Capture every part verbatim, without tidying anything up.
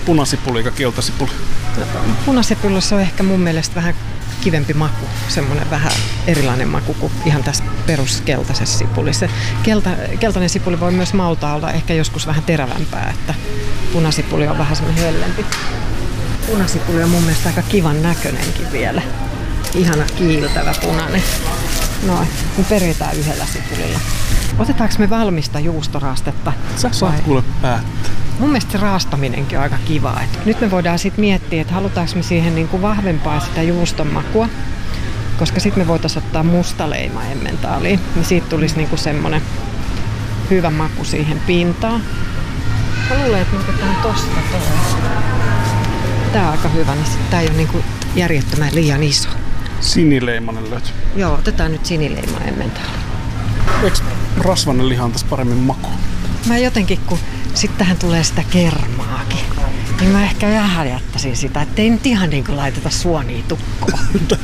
punasipuli eikä keltasipuli? Punasipulissa on ehkä mun mielestä vähän kivempi maku, semmoinen vähän erilainen maku kuin ihan tässä peruskeltaisessa sipulissa. Kelta, keltainen sipuli voi myös malta olla ehkä joskus vähän terävämpää, että punasipuli on vähän semmoinen höllempi. Punasipuli on mun mielestä aika kivan näköinenkin vielä. Ihana kiiltävä punainen. Noin, me peritään yhdellä sipulilla. Otetaanko me valmista juustoraastetta? Sä saat kuule päättää. Mun mielestä se raastaminenkin on aika kiva. Et nyt me voidaan sitten miettiä, että halutaanko me siihen niinku vahvempaa sitä juuston makua, koska sitten me voitaisiin ottaa mustaleima emmentaaliin. Niin siitä tulisi niinku semmoinen hyvä maku siihen pintaan. Mä luulen, että me otetaan tosta toi. Tää on aika hyvä, niin tää ei ole niinku järjettömän liian iso. Sinileimanen löytyy. Joo, otetaan nyt sinileima emmentaaliin. Eikö rasvainen liha antaisi paremmin makua? Mä jotenkin, kun sitten tähän tulee sitä kermaakin, niin mä ehkä vähän jättäisin sitä, ettei nyt ihan niin kuin laiteta suonia tukkoon.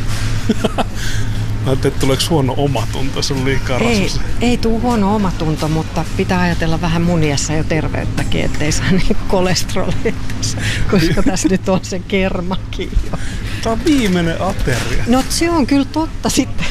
Mä ajattelin, että tuleeko huono omatunto, se on liikaa rasvaisia. Ei, ei tule huono omatunto, mutta pitää ajatella vähän muniessa jo terveyttäkin, ettei saa niin kolesterolia tässä, koska tässä nyt on se kermakin jo. Tää on viimeinen ateria. No se on kyllä totta sitten.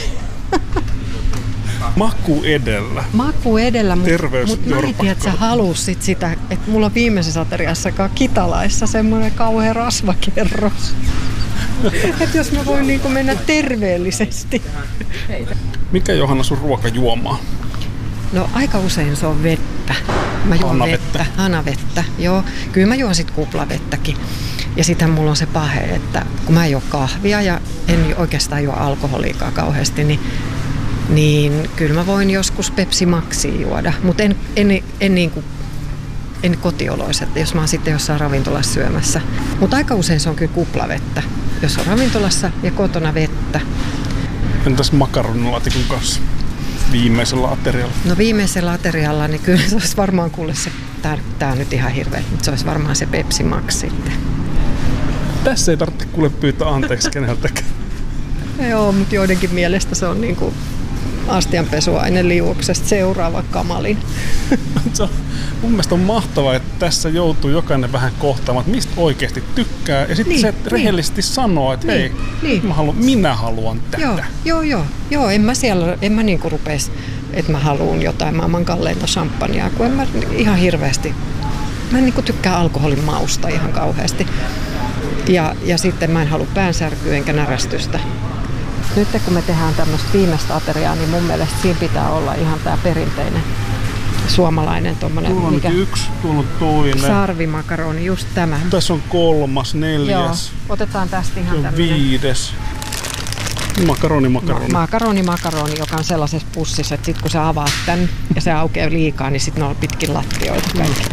Maku edellä. Maku edellä, mutta Terveys mut mä en tiedä, että sä halus sit sitä, että mulla on viimeisessä ateriassakaan Kitalaissa semmoinen kauhea rasvakerros. Että jos mä voin niinku mennä terveellisesti. Mikä Johanna sun ruokajuomaa? No aika usein se on vettä. Mä juon Hanavettä. vettä, hanavettä. Joo, kyllä mä juon sit kuplavettäkin. Ja sitten mulla on se pahe, että kun mä en juo kahvia ja en oikeastaan juo alkoholiikaa kauheasti, niin Niin kyllä mä voin joskus Pepsi Maxia juoda, mutta en, en, en, niin kuin, en kotioloissa, jos mä oon sitten jossain ravintolassa syömässä. Mutta aika usein se on kyllä kuplavettä, jos on ravintolassa ja kotona vettä. Entäs makaronilaatikon kanssa viimeisellä aterialla? No viimeisellä aterialla, niin kyllä se olisi varmaan kuule se, tää, tää on nyt ihan hirveä, mutta se olisi varmaan se Pepsi Max sitten. Tässä ei tarvitse kuule pyytää anteeksi keneltäkään. Joo, mutta joidenkin mielestä se on niin kuin astianpesuaine liuoksesta seuraava kamalin. Se on, mun mielestä on mahtavaa, että tässä joutuu jokainen vähän kohtaamaan, että mistä oikeasti tykkää. Ja sitten niin, se niin. rehellisesti sanoo, että hei, niin. Mä haluan, minä haluan tätä. Joo, joo, joo. joo en mä siellä, en mä niinku rupeisi, että mä haluan jotain maailman kalleinta champagnea, kun en mä ihan hirveästi, mä en niinku tykkää alkoholin mausta ihan kauheasti. Ja, ja sitten mä en halua päänsärkyä enkä närästystä. Nyt kun me tehdään tämmöistä viimeistä ateriaa, niin mun mielestä siinä pitää olla ihan tää perinteinen suomalainen tommonen. Tuolla on mikä... yksi, tuolla on toinen. Sarvimakaroni, just tämä. Tässä on kolmas, neljäs. Joo, otetaan tästä ihan on tämmönen. viides. Makaroni, makaroni. Ma- makaroni, makaroni, joka on sellaisessa pussissa, että sit kun sä avaat tän ja se aukeaa liikaa, niin sit ne on pitkin lattioita kaikki.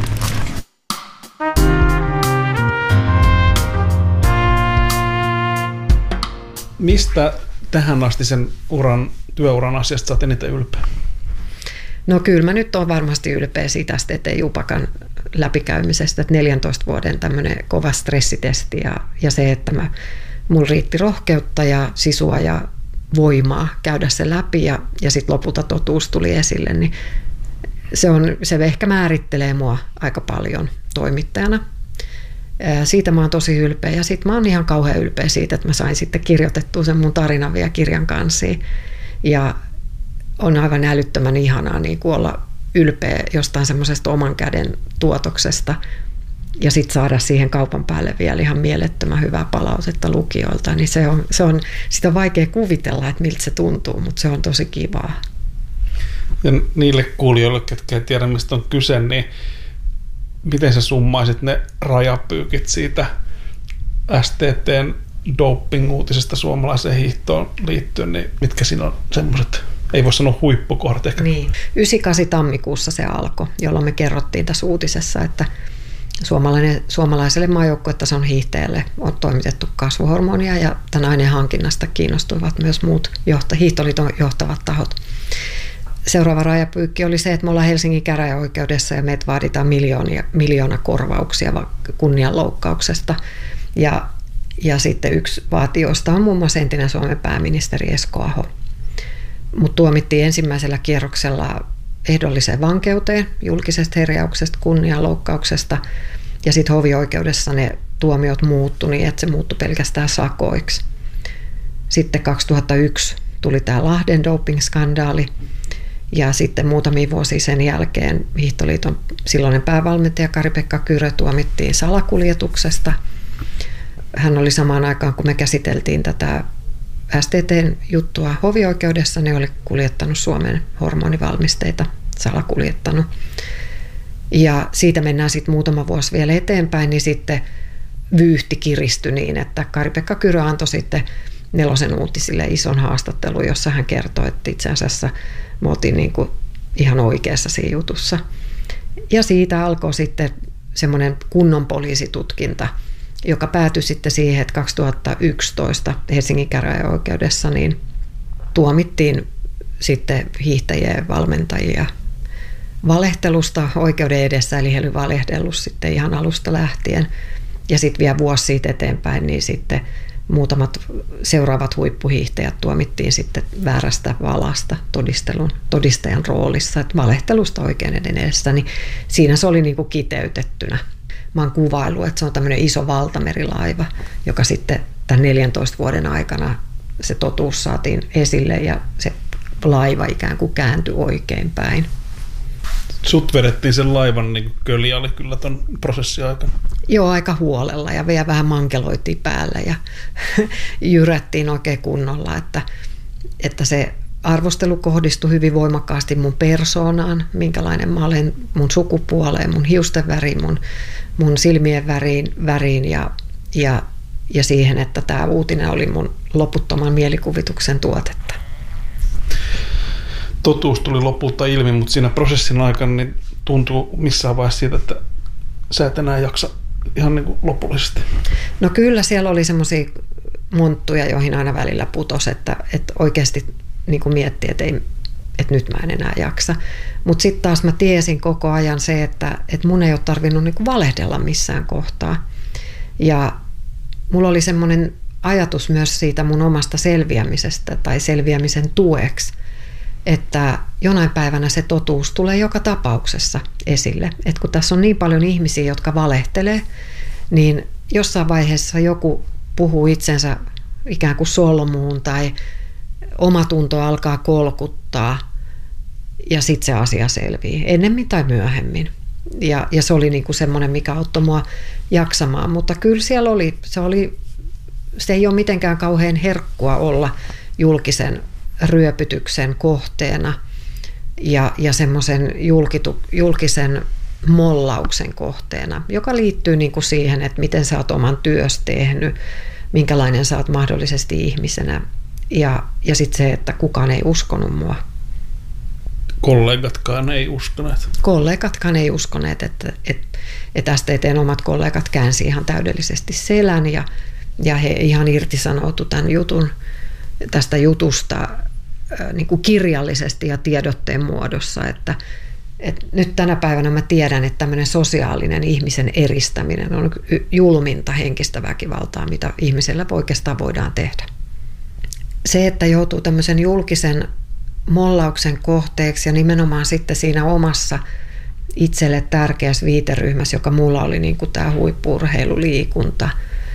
Mistä tähän asti sen uran, työuran asiasta sä oot eniten ylpeä? No kyllä mä nyt oon varmasti ylpeä siitä Stete Jupakan läpikäymisestä, että neljäntoista vuoden tämmöinen kova stressitesti ja, ja se, että mä, mulla riitti rohkeutta ja sisua ja voimaa käydä se läpi ja, ja sitten lopulta totuus tuli esille, niin se, on, se ehkä määrittelee mua aika paljon toimittajana. Siitä mä oon tosi ylpeä ja sitten mä oon ihan kauhean ylpeä siitä, että mä sain sitten kirjoitettua sen mun tarinan vielä kirjan kansiin. Ja on aivan älyttömän ihanaa niin kuin olla ylpeä jostain semmoisesta oman käden tuotoksesta ja sitten saada siihen kaupan päälle vielä ihan mielettömän hyvää palautetta lukijoilta. Niin se on, se on, sitä on vaikea kuvitella, että miltä se tuntuu, mutta se on tosi kivaa. Ja niille kuulijoille, ketkä ei tiedä mistä on kyse, niin miten sä summaisit ne rajapyykit siitä S T T:n doping-uutisesta suomalaiseen hiihtoon liittyen, niin mitkä siinä on semmoiset, ei voi sanoa huippukohdat ehkä? Niin. yhdeksänkymmentäkahdeksan tammikuussa se alkoi, jolloin me kerrottiin tässä uutisessa, että suomalaiselle maajoukkuetason hiihtäjälle on toimitettu kasvuhormonia ja tämän aineen hankinnasta kiinnostuivat myös muut johta, hiihtoliiton johtavat tahot. Seuraava rajapyykki oli se, että me ollaan Helsingin käräjäoikeudessa ja meitä vaaditaan miljoonia, miljoona korvauksia kunnianloukkauksesta. Ja, ja sitten yksi vaatijoista on muun muassa entinen Suomen pääministeri Esko Aho. Mut tuomittiin ensimmäisellä kierroksella ehdolliseen vankeuteen julkisesta herjauksesta, kunnianloukkauksesta Ja sitten hovioikeudessa ne tuomiot muuttui niin, että se muuttui pelkästään sakoiksi. Sitten kaksituhattayksi tuli tämä Lahden doping-skandaali. Ja sitten muutamia vuosia sen jälkeen Hiihtoliiton silloinen päävalmentaja Kari-Pekka Kyrö tuomittiin salakuljetuksesta. Hän oli samaan aikaan, kun me käsiteltiin tätä S T T:n juttua hovioikeudessa, ne oli kuljettanut Suomen hormonivalmisteita, salakuljettanut. Ja siitä mennään sitten muutama vuosi vielä eteenpäin, niin sitten vyyhti kiristyi niin, että Kari-Pekka Kyrö antoi sitten Nelosen uutisille ison haastattelun, jossa hän kertoi, että itse asiassa me oltiin niin kuin ihan oikeassa siinä jutussa. Ja siitä alkoi sitten semmoinen kunnon poliisitutkinta, joka päätyi sitten siihen, että kaksituhattayksitoista Helsingin käräjäoikeudessa niin tuomittiin sitten hiihtäjien valmentajia valehtelusta oikeuden edessä, eli he oli valehdellut sitten ihan alusta lähtien. Ja sitten vielä vuosi siitä eteenpäin, niin sitten muutamat seuraavat huippuhiihtäjät tuomittiin sitten väärästä valasta todistelun, todistajan roolissa, että valehtelusta oikeuden edessä, niin siinä se oli niin kuin kiteytettynä. Mä oon kuvaillut, että se on tämmöinen iso valtamerilaiva, joka sitten tämän neljäntoista vuoden aikana se totuus saatiin esille ja se laiva ikään kuin kääntyi oikein päin. Sut vedettiin sen laivan niin köliä oli kyllä ton prosessin aikana. Joo, aika huolella ja vielä vähän mankeloitiin päälle ja jyrättiin oikein kunnolla, että, että se arvostelu kohdistui hyvin voimakkaasti mun persoonaan, minkälainen mä olen, mun sukupuoleen, mun hiusten väriin, mun, mun silmien väriin, väriin ja, ja, ja siihen, että tämä uutinen oli mun loputtoman mielikuvituksen tuotetta. Totuus tuli lopulta ilmi, mutta siinä prosessin aikana niin tuntuu missään vaiheessa siitä, että sä et enää jaksa ihan niin kuin lopullisesti. No kyllä siellä oli semmoisia monttuja, joihin aina välillä putosi, että, että oikeasti niin kuin miettii, että, ei, että nyt mä en enää jaksa. Mutta sitten taas mä tiesin koko ajan se, että, että mun ei ole tarvinnut niin kuin valehdella missään kohtaa. Ja mulla oli semmoinen ajatus myös siitä mun omasta selviämisestä tai selviämisen tueksi, että jonain päivänä se totuus tulee joka tapauksessa esille. Et kun tässä on niin paljon ihmisiä, jotka valehtelee, niin jossain vaiheessa joku puhuu itsensä ikään kuin solmuun tai omatunto alkaa kolkuttaa ja sitten se asia selvii ennemmin tai myöhemmin. Ja, ja se oli niinku semmoinen, mikä auttoi mua jaksamaan, mutta kyllä siellä oli se, oli, se ei ole mitenkään kauhean herkkua olla julkisen ryöpytyksen kohteena ja, ja semmoisen julkisen mollauksen kohteena, joka liittyy niin kuin siihen, että miten sä oot oman työs tehnyt, minkälainen sä oot mahdollisesti ihmisenä ja, ja sitten se, että kukaan ei uskonut mua. Kollegatkaan ei uskoneet. Kollegatkaan ei uskoneet, että, että, että S T T:n omat kollegat käänsi ihan täydellisesti selän ja, ja he ihan irtisanoutu tämän jutun, tästä jutusta niin kuin kirjallisesti ja tiedotteen muodossa, että, että nyt tänä päivänä mä tiedän, että tämmöinen sosiaalinen ihmisen eristäminen on julminta henkistä väkivaltaa, mitä ihmisellä oikeastaan voidaan tehdä. Se, että joutuu tämmöisen julkisen mollauksen kohteeksi ja nimenomaan sitten siinä omassa itselle tärkeässä viiteryhmässä, joka mulla oli niin kuin tämä huippu-urheiluliikunta,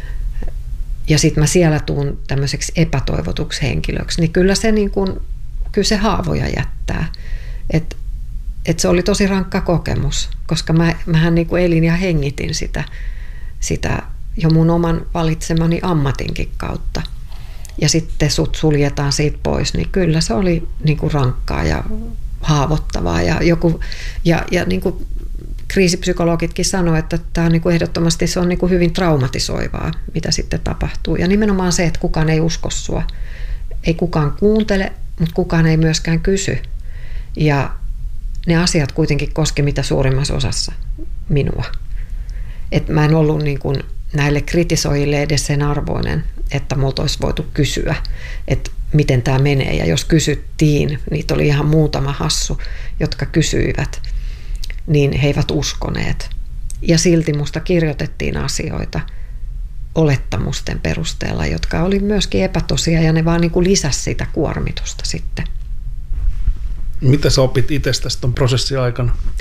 ja sitten mä siellä tuun tämmöiseksi epätoivotuksi henkilöksi, niin kyllä se, niin kun, kyllä se haavoja jättää. Et, et se oli tosi rankka kokemus, koska mä, mähän niin kun elin ja hengitin sitä, sitä jo mun oman valitsemani ammatinkin kautta. Ja sitten sut suljetaan siitä pois, niin kyllä se oli niin kun rankkaa ja haavoittavaa. Ja, joku, ja, ja niin kuin kriisipsykologitkin sanoo, että tämä on niin kuin ehdottomasti se on niin kuin hyvin traumatisoivaa, mitä sitten tapahtuu. Ja nimenomaan se, että kukaan ei usko sua. Ei kukaan kuuntele, mutta kukaan ei myöskään kysy. Ja ne asiat kuitenkin koski mitä suurimmassa osassa minua. Et mä en ollut niin kuin näille kritisoijille edes sen arvoinen, että multa olisi voitu kysyä, että miten tämä menee. Ja jos kysyttiin, niitä oli ihan muutama hassu, jotka kysyivät, niin he eivät uskoneet. Ja silti musta kirjoitettiin asioita olettamusten perusteella, jotka oli myöskin epätosia ja ne vaan niin kuin lisäsi sitä kuormitusta sitten. Mitä sä opit itsestäsi ton prosessin aikana?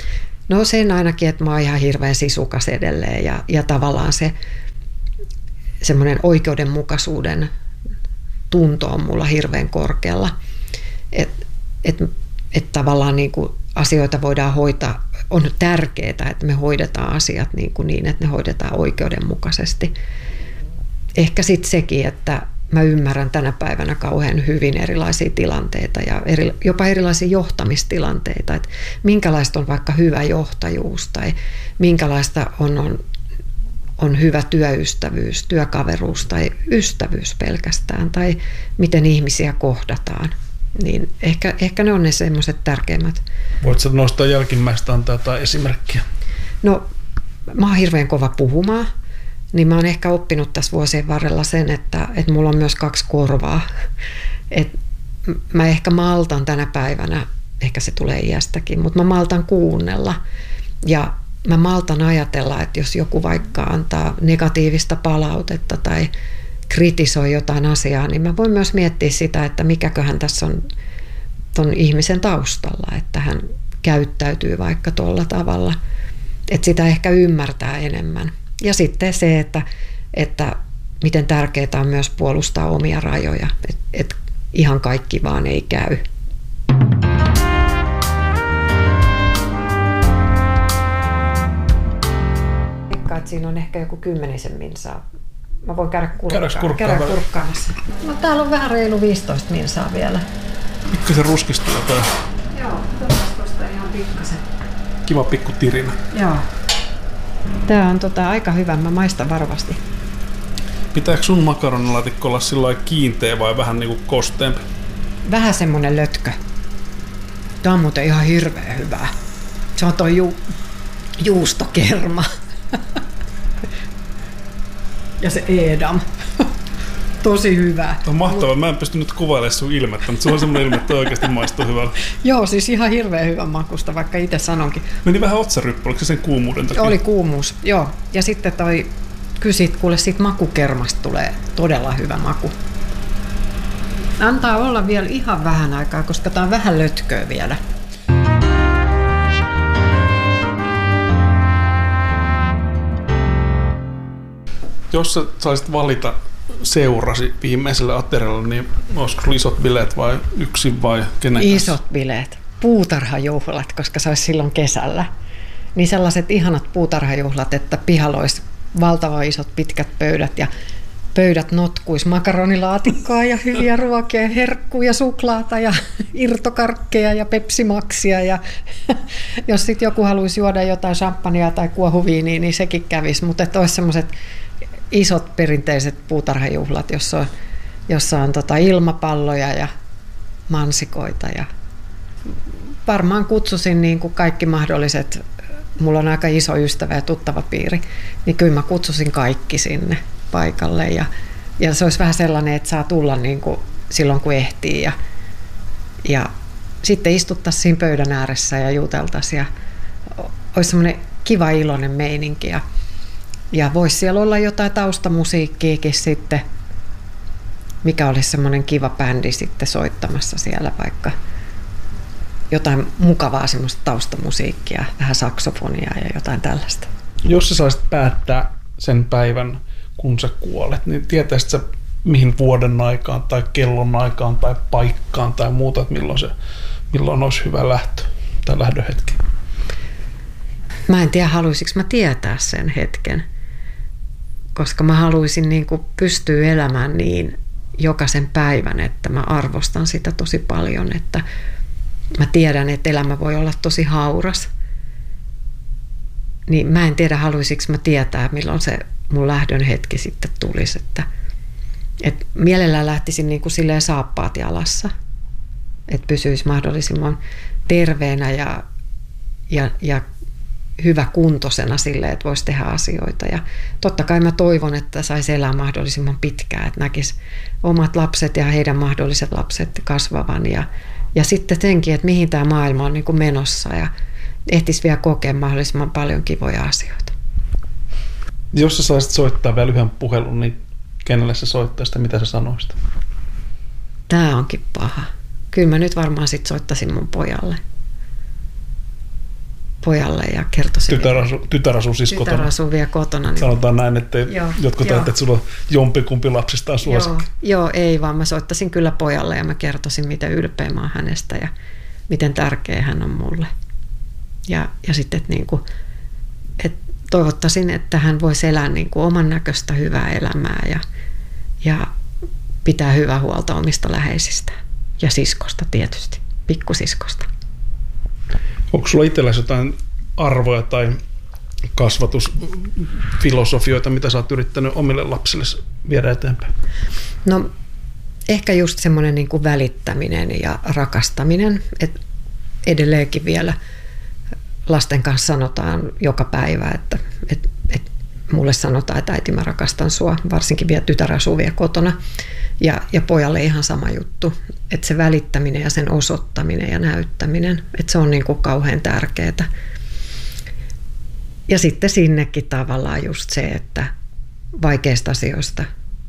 No sen ainakin, että mä oon ihan hirveän sisukas edelleen ja, ja tavallaan se semmoinen oikeudenmukaisuuden tunto on mulla hirveän korkealla. Että et, et tavallaan niin kuin asioita voidaan hoitaa, on tärkeää, että me hoidetaan asiat niin, kuin niin että ne hoidetaan oikeudenmukaisesti. Ehkä sitten sekin, että mä ymmärrän tänä päivänä kauhean hyvin erilaisia tilanteita ja eri, jopa erilaisia johtamistilanteita, että minkälaista on vaikka hyvä johtajuus tai minkälaista on, on, on hyvä työystävyys, työkaveruus tai ystävyys pelkästään tai miten ihmisiä kohdataan. Niin ehkä, ehkä ne on ne semmoiset tärkeimmät. Voitko nostaa jälkimmäistä antaa jotain esimerkkiä? No, mä oon hirveän kova puhumaan. Niin mä oon ehkä oppinut tässä vuosien varrella sen, että, että mulla on myös kaksi korvaa. Et mä ehkä maltan tänä päivänä, ehkä se tulee iästäkin, mutta mä maltan kuunnella. Ja mä maltan ajatella, että jos joku vaikka antaa negatiivista palautetta tai kritisoi jotain asiaa, niin mä voin myös miettiä sitä, että mikäköhän tässä on ton ihmisen taustalla, että hän käyttäytyy vaikka tuolla tavalla. Että sitä ehkä ymmärtää enemmän. Ja sitten se, että, että miten tärkeää on myös puolustaa omia rajoja, että et ihan kaikki vaan ei käy. Että siinä on ehkä joku kymmenisen minsaa. Mä voin käydä kurkkaan. Käydä kurkkaamassa. No täällä on vähän reilu viisitoista minsaa vielä. Pikkasen ruskistuu jotain. Joo, tuosta ihan pikkasen. Kiva pikku tirinä. Joo. Tää on tota aika hyvä, mä maistan varovasti. Pitääkö sun makaronilaatikko olla sillä kiinteä vai vähän niinku kosteempi? Vähän semmonen lötkö. Tää on muuten ihan hirveän hyvää. Se on toi ju- juustokerma. Ja se Edam. Tosi hyvä. Tämä on mahtavaa. Mä en pysty nyt kuvailemaan sun ilmettä, mutta se on semmoinen ilme, että oikeasti maistuu hyvältä. Joo, siis ihan hirveän hyvän makusta, vaikka itse sanonkin. Meni vähän otsaryppy, oliko se sen kuumuuden takia? Oli kuumuus, joo. Ja sitten toi, kysit, kuule siitä makukermasta tulee todella hyvä maku. Antaa olla vielä ihan vähän aikaa, koska tää on vähän lötköä vielä. Jos sä saisit valita seurasi viimeisellä aterialla, niin olisiko isot bileet vai yksin vai kenen kanssa? Isot bileet. Puutarhajuhlat, koska se olisi silloin kesällä. Niin sellaiset ihanat puutarhajuhlat, että pihalla olisi valtavan isot pitkät pöydät ja pöydät notkuisi makaronilaatikkoa ja hyviä ruokia, herkkuja, suklaata ja irtokarkkeja ja pepsimaksia. Ja jos sitten joku haluaisi juoda jotain champagnea tai kuohuviiniä, niin sekin kävisi. Mutta että olisi sellaiset isot perinteiset puutarhajuhlat, jossa on, jossa on tota ilmapalloja ja mansikoita. Ja varmaan kutsusin niin kuin kaikki mahdolliset, mulla on aika iso ystävä ja tuttava piiri, niin kyllä mä kutsusin kaikki sinne paikalle. Ja, ja se olisi vähän sellainen, että saa tulla niin kuin silloin kun ehtii. Ja, ja sitten istuttaisiin siinä pöydän ääressä ja juteltaisiin. Ja olisi semmoinen kiva iloinen meininki. Ja, ja voisi siellä olla jotain taustamusiikkiakin sitten, mikä olisi semmoinen kiva bändi sitten soittamassa siellä vaikka jotain mukavaa semmoista taustamusiikkia, vähän saksofonia ja jotain tällaista. Jos sä saisit päättää sen päivän, kun sä kuolet, niin tietäisit sä mihin vuoden aikaan tai kellon aikaan tai paikkaan tai muuta, että milloin, se, milloin olisi hyvä lähtö tai lähdöhetki? Mä en tiedä, haluaisinko mä tietää sen hetken, koska mä haluaisin niin kuin pystyä elämään niin jokaisen päivän, että mä arvostan sitä tosi paljon, että mä tiedän, että elämä voi olla tosi hauras. Niin mä en tiedä, haluaisinko mä tietää, milloin se mun lähdön hetki sitten tulisi. Että, et mielellään lähtisin niin kuin silleen saappaat jalassa, että pysyisi mahdollisimman terveenä ja, ja, ja hyvä kuntoisena silleen, että voisi tehdä asioita. Ja totta kai mä toivon, että saisi elää mahdollisimman pitkään, että näkisi omat lapset ja heidän mahdolliset lapset kasvavan. Ja, ja sitten senkin, että mihin tämä maailma on niin kuin menossa ja ehtisi vielä kokea mahdollisimman paljon kivoja asioita. Jos sä saisit soittaa vielä yhden puhelun, niin kenelle sä soittaisit ja mitä sä sanoisit? Tää onkin paha. Kyllä mä nyt varmaan sit soittaisin mun pojalle. pojalle ja kertoisin. Tytär asuu, tytär asuu siis tytär kotona. asuu vielä kotona. Niin... Sanotaan näin, että joo, jotkut ajattelevat, että sulla on jompikumpi lapsistaan suosikki. Joo, joo, ei vaan mä soittaisin kyllä pojalle ja mä kertoisin, miten ylpeä mä oon hänestä ja miten tärkeä hän on mulle. Ja, ja sitten, että niin kuin, et toivottaisin, että hän voisi elää niin kuin oman näköistä hyvää elämää ja, ja pitää hyvää huolta omista läheisistä ja siskosta tietysti, pikkusiskosta. Onko sulla itselläsi jotain arvoja tai kasvatusfilosofioita, mitä sä oot yrittänyt omille lapsille viedä eteenpäin? No ehkä just semmoinen niin kuin välittäminen ja rakastaminen, että edelleenkin vielä lasten kanssa sanotaan joka päivä, että, että, että mulle sanotaan, että äiti, mä rakastan sua, varsinkin vielä tytär asuu vielä kotona. Ja, ja pojalle ihan sama juttu, että se välittäminen ja sen osoittaminen ja näyttäminen, että se on niin kuin kauhean tärkeää. Ja sitten sinnekin tavallaan just se, että vaikeista asioista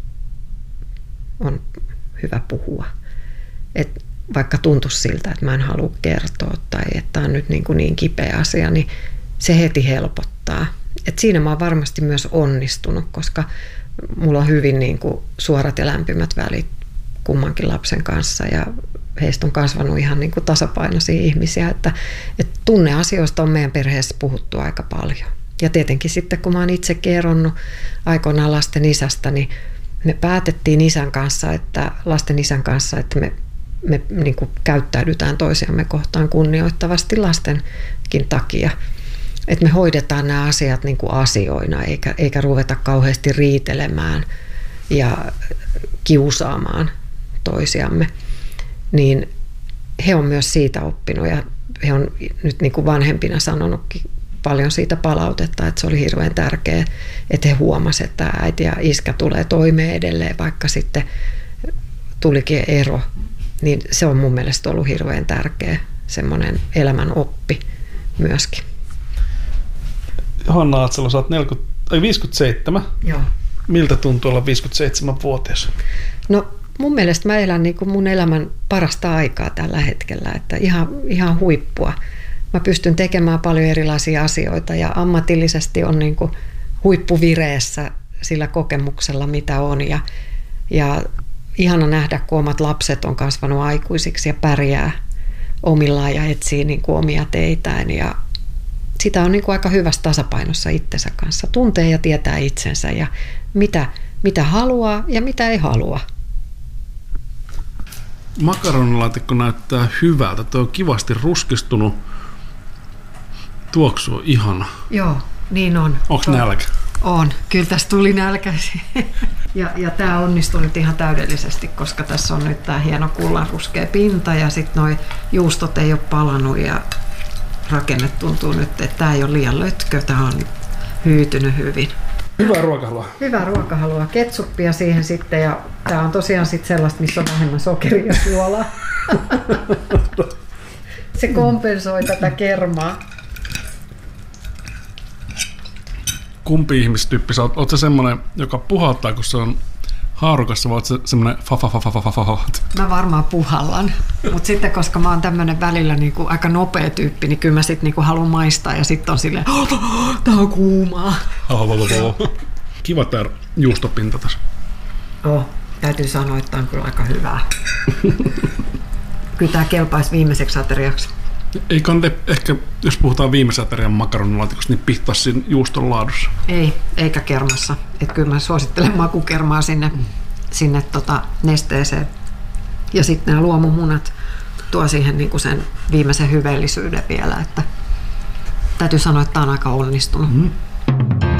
on hyvä puhua. Et vaikka tuntuisi siltä, että mä en halua kertoa tai että on nyt niin, kuin niin kipeä asia, niin se heti helpottaa. Et siinä mä oon varmasti myös onnistunut, koska mulla on hyvin niin kuin suorat ja lämpimät välit kummankin lapsen kanssa ja heistä on kasvanut ihan niin kuin tasapainoisia ihmisiä, että, että tunneasioista on meidän perheessä puhuttu aika paljon. Ja tietenkin sitten, kun mä oon itse eronnut aikoinaan lasten isästä, niin me päätettiin isän kanssa, että lasten isän kanssa, että me, me niin kuin käyttäydytään toisiamme kohtaan kunnioittavasti lastenkin takia. Että me hoidetaan nämä asiat niin kuin asioina, eikä, eikä ruveta kauheasti riitelemään ja kiusaamaan toisiamme. Niin he on myös siitä oppinut ja he on nyt niin kuin vanhempina sanonutkin paljon siitä palautetta, että se oli hirveän tärkeää, että he huomasivat, että äiti ja iskä tulee toimeen edelleen, vaikka sitten tulikin ero. Niin se on mun mielestä ollut hirveän tärkeä semmoinen elämän oppi myöskin. Hanna Aatsalo, sä oot neljäkymmentä, ai viisikymmentäseitsemän. Joo. Miltä tuntuu olla viisikymmentäseitsemänvuotias? No mun mielestä mä elän niin kuin mun elämän parasta aikaa tällä hetkellä, että ihan, ihan huippua. Mä pystyn tekemään paljon erilaisia asioita ja ammatillisesti on niin kuin huippuvireessä sillä kokemuksella, mitä on. Ja, ja ihana nähdä, kun omat lapset on kasvanut aikuisiksi ja pärjää omillaan ja etsii niin kuin omia teitään. Ja sitä on niin kuin aika hyvässä tasapainossa itsensä kanssa. Tuntee ja tietää itsensä ja mitä, mitä haluaa ja mitä ei halua. Makaronilaatikko näyttää hyvältä. Tuo on kivasti ruskistunut. Tuoksu on ihana. Joo, niin on. Onko nälkä? On. Kyllä tässä tuli nälkä. ja, ja tämä onnistui nyt ihan täydellisesti, koska tässä on nyt tämä hieno kullanruskea pinta ja sitten nuo juustot ei ole palannut ja rakenne tuntuu nyt, että tämä ei ole liian lötkö. Tämä on hyytynyt hyvin. Hyvää ruokahalua. Hyvää ruokahalua. Ketsuppia siihen sitten ja tämä on tosiaan sitten sellaista, missä on vähemmän sokeria ja suolaa. Se kompensoi tätä kermaa. Kumpi ihmistyyppi sä oot? Oot sä semmonen, joka puhaltaa, kun se on haarukassa, vai oot sä semmonen fa fa fa fa fa fa fa? Mä varmaan puhallan, mutta sitten koska mä oon tämmönen välillä niinku aika nopea tyyppi, niin kyllä mä sit niinku haluan maistaa ja sitten on silleen, tää on kuumaa. Kiva tää juustopinta tässä. Oh, täytyy sanoa, että tää on kyllä aika hyvää. Kyllä tää kelpaisi viimeiseksi ateriaksi. Ei kante ehkä, jos puhutaan viimeisen aterian makaronilaatikosta, niin pihtaa siinä juuston laadussa. Ei, eikä kermassa. Et kyllä mä suosittelen makukermaa sinne, mm. sinne tota nesteeseen. Ja sitten nämä luomumunat tuo siihen niinku sen viimeisen hyveellisyyden vielä. Että täytyy sanoa, että tämä on aika onnistunut. Mm.